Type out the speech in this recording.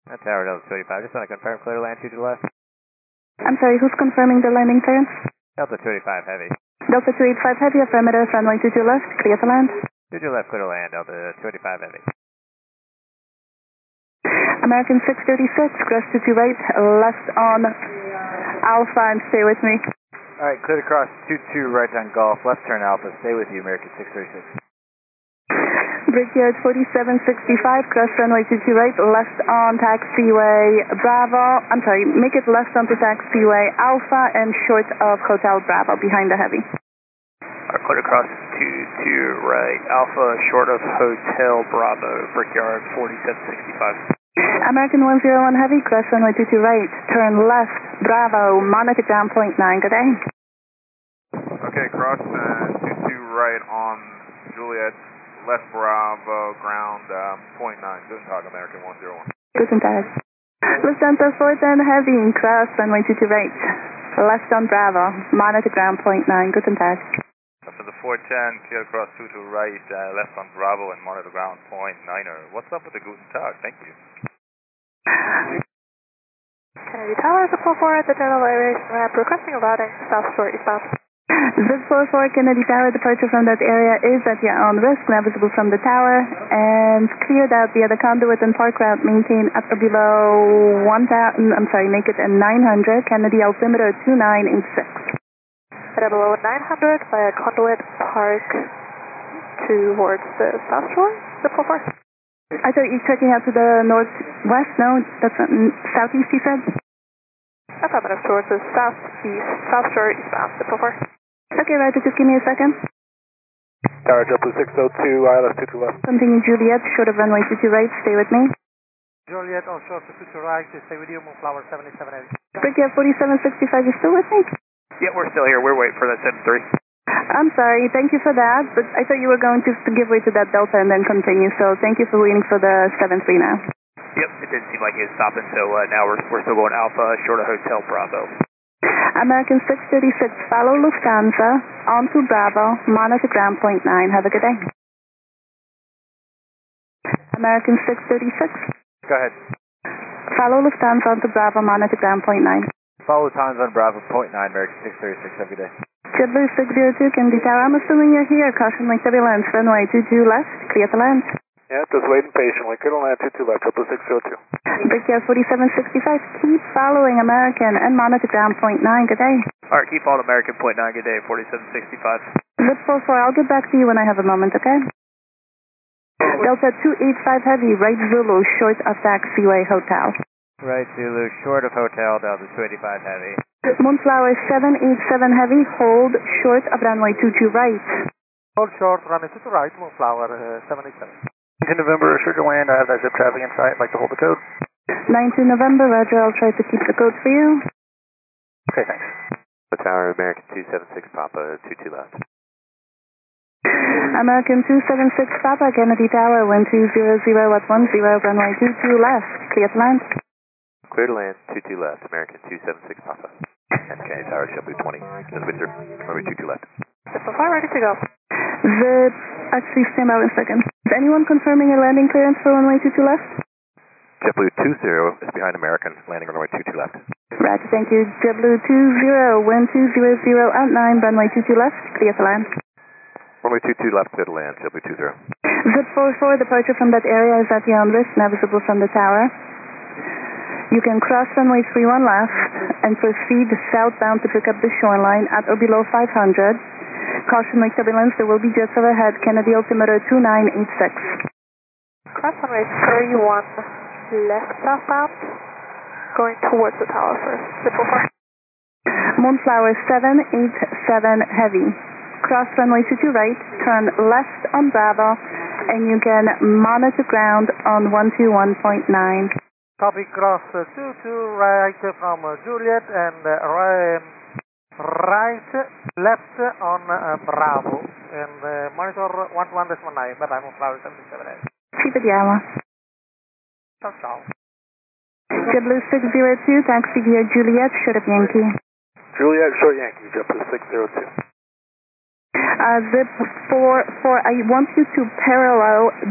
Tower Delta 25, just want to confirm clear to land 2 to left. I'm sorry, who's confirming the landing clearance? Delta 25 Heavy. Delta 285 Heavy, affirmative, runway 22 left, clear to land. 2 to left, clear to land, Delta 25 Heavy. American 636, crest 22 right, left on Alpha, and stay with me. Alright, clear to cross 22 right on Golf, left turn Alpha, stay with you, American 636. Brickyard 4765, cross runway 22 right, left on taxiway Bravo. I'm sorry, make it left onto taxiway Alpha and short of Hotel Bravo, behind the Heavy. Clear to cross 22 right, Alpha, short of Hotel Bravo, Brickyard 4765. American 101 Heavy, cross runway 22 right, turn left, Bravo, monitor ground point 9, good day. Okay, cross 22 right on Juliet, left Bravo, ground point 9, Guten Tag, American 101. Guten Tag. Lufthansa 410 Heavy, cross runway 22 right, left on Bravo, monitor ground point 9, Guten Tag. For the 410, clear across 22 right, left on Bravo and monitor ground point 9er. What's up with the Guten Tag? Thank you. Kennedy Tower, Zip 44 at the General Aviation ramp, requesting a routing South Shore eastbound. Zip 44 Kennedy Tower, departure from that area is at your own risk, now visible from the tower, and cleared out via the conduit and park route, maintain up or below 1,000, make it a 900, Kennedy altimeter 2986. At or below 900 via conduit park towards the South Shore, Zip 44. I thought you were checking out to the northwest, no, that's not, southeast you said? Affirmative, towards the southeast, South Shore eastbound, Zip 44. Okay, Roger, just give me a second. Tower JetBlue 602, ILS 22 left. Continue Juliet, short of runway 22 right, stay with me. Juliet on short 22 right, stay with you, Moonflower 77 Heavy. Brickyard 4765, you still with me? Yeah, we're still here, we're waiting for that 73. I'm sorry, thank you for that, but I thought you were going to give way to that Delta and then continue, so thank you for waiting for the 73 now. Yep, it didn't seem like he was stopping, so now we're still going Alpha, short of Hotel Bravo. American 636, follow Lufthansa, onto Bravo, monitor ground point 9, have a good day. American 636. Go ahead. Follow Lufthansa onto Bravo, monitor ground point 9. Follow times on Bravo, point 9, American 636, have a good day. JetBlue 602, Kennedy Tower, I'm assuming you're here, caution link turbulence, runway 22 left, clear to land. Yeah, just waiting patiently, clear to land 22 left, JetBlue 602. Brickyard 4765, keep following American and monitor ground point 9, good day. Alright, keep following American point 9, good day, 4765. Zip 44, I'll get back to you when I have a moment, okay? Delta 285 Heavy, right Zulu, short of taxiway Hotel. Right Zulu, short of Hotel, Delta 285 Heavy. Moonflower 787 Heavy, hold short of runway 22 right. Hold short, runway 22 right, Moonflower 787. In November, sure to land, I have that zip traffic in sight, like to hold the code. 19 November, Roger, I'll try to keep the code for you. Okay, thanks. The Tower, American 276 Papa, 22 left. American 276 Papa, Kennedy Tower, 1200 at 10, runway 22 left, clear to land. Clear to land, 22 left, American 276 Papa. And Kennedy Tower, JetBlue 20, Windsor, runway 22 left. Zip 44 ready to go. Zip, actually stand by 1 second. Is anyone confirming a landing clearance for runway 22 left? JetBlue 20 is behind American, landing on runway 22 left. Roger, thank you. JetBlue 20, wind 200 at 9, runway 22 left, clear to land. Runway 22 left, clear to land, JetBlue 20. Zip 44, departure from that area is at your own risk, now visible from the tower. You can cross runway 31 left and proceed southbound to pick up the shoreline at or below 500. Caution link turbulence, there will be jets overhead, Kennedy altimeter 2986. Cross runway 31 left southbound, going towards the tower first. Zip 44. Moonflower 787 Heavy. Cross runway 22 right, turn left on Bravo, and you can monitor ground on 121.9. Copy, cross 22 right from Juliet and left on Bravo and monitor 11.9, but I'm on Flower 77. Ci vediamo. Ciao ciao. JetBlue 602, taxi via Juliet, short of Yankee. Juliet, short Yankee, JetBlue 602. Zip 44, I want you to parallel